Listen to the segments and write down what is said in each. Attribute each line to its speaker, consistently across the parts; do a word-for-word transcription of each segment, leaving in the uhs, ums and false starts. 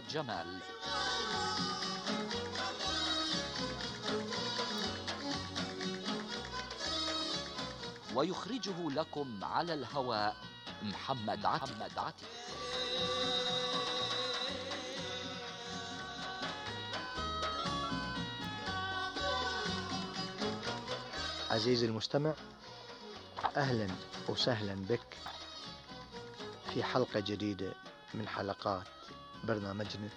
Speaker 1: والجمال. ويخرجه لكم على الهواء محمد عتيق.
Speaker 2: عزيزي المستمع، أهلا وسهلا بك في حلقة جديدة من حلقات برنامجنا،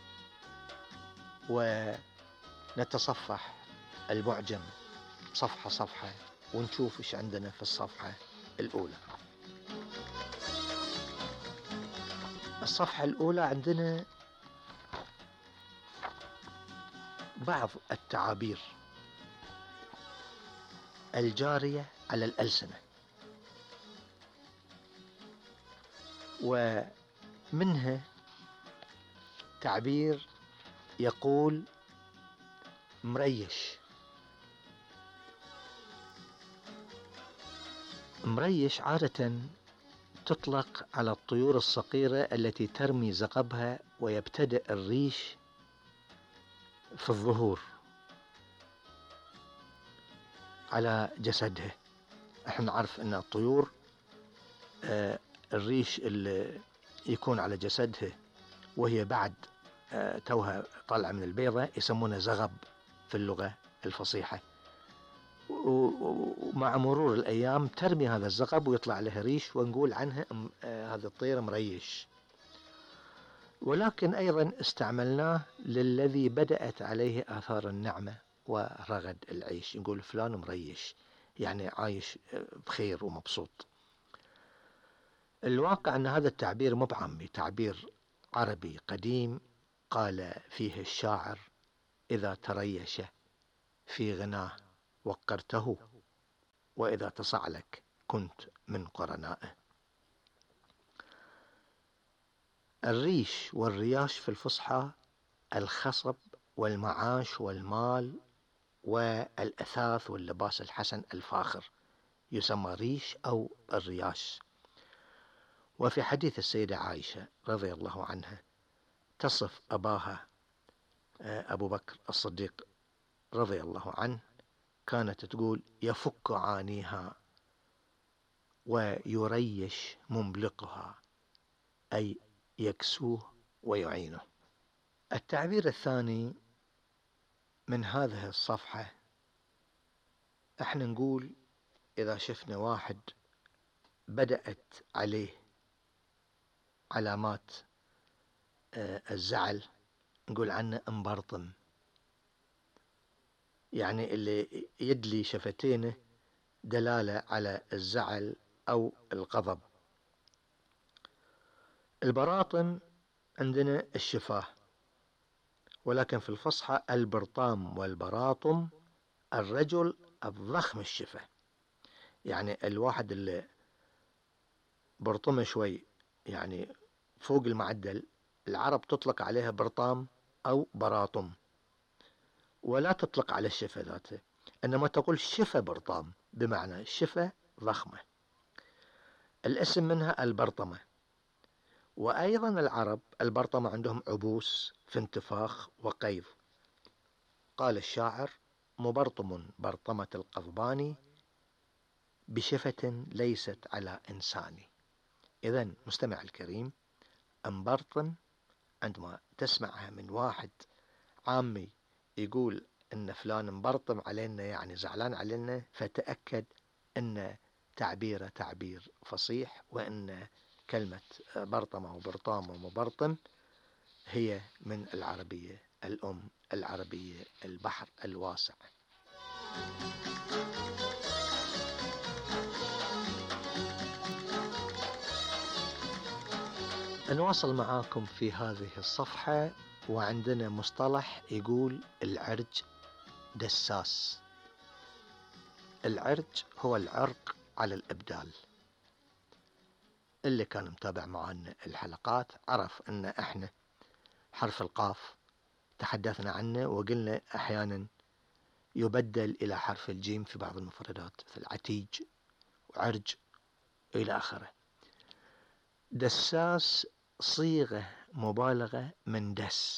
Speaker 2: ونتصفح المعجم صفحة صفحة ونشوف إيش عندنا في الصفحة الأولى. الصفحة الأولى عندنا بعض التعابير الجارية على الألسنة، ومنها تعبير يقول مريش. مريش عادة تطلق على الطيور الصغيرة التي ترمي زقبها ويبتدئ الريش في الظهور على جسدها. احنا نعرف ان الطيور آه الريش اللي يكون على جسدها وهي بعد آه توها طالعة من البيضة يسمونها زغب في اللغة الفصيحة، ومع مرور الأيام ترمي هذا الزغب ويطلع لها ريش ونقول عنها آه هذا الطير مريش. ولكن أيضا استعملناه للذي بدأت عليه آثار النعمة ورغد العيش، نقول فلان مريش، يعني عايش بخير ومبسوط. الواقع أن هذا التعبير مبعم، تعبير عربي قديم قال فيه الشاعر: إذا تريش في غناه وقرته، وإذا تصعلك كنت من قرنائه. الريش والرياش في الفصحى الخصب والمعاش والمال والأثاث واللباس الحسن الفاخر، يسمى ريش أو الرياش. وفي حديث السيدة عائشة رضي الله عنها تصف أباها أبو بكر الصديق رضي الله عنه، كانت تقول: يفك عانيها ويريش مملقها، أي يكسوه ويعينه. التعبير الثاني من هذه الصفحة، احنا نقول إذا شفنا واحد بدأت عليه علامات الزعل نقول عنه مبرطم، يعني اللي يدلي شفتينه دلالة على الزعل أو الغضب. البراطم عندنا الشفاه، ولكن في الفصحى البرطام والبراطم الرجل الضخم الشفة، يعني الواحد اللي برطمه شوي يعني فوق المعدل، العرب تطلق عليها برطام أو براطم، ولا تطلق على الشفة ذاته، إنما تقول شفة برطام، بمعنى الشفة ضخمة. الاسم منها البرطمة. وأيضا العرب البرطمة عندهم عبوس في انتفاخ وقيض. قال الشاعر: مبرطم برطمة القضباني بشفة ليست على إنساني. إذن مستمع الكريم، مبرطم عندما تسمعها من واحد عامي يقول إن فلان مبرطم علينا، يعني زعلان علينا، فتأكد أن تعبيره تعبير فصيح، وأن كلمة برطمة وبرطام ومبرطم هي من العربية الأم، العربية البحر الواسع. نواصل معاكم في هذه الصفحة، وعندنا مصطلح يقول العرج دساس. العرج هو العرق على الإبدال. اللي كان متابع معنا الحلقات عرف ان احنا حرف القاف تحدثنا عنه وقلنا احيانا يبدل الى حرف الجيم في بعض المفردات مثل عتيج وعرج الى اخره. دساس صيغة مبالغة من دس،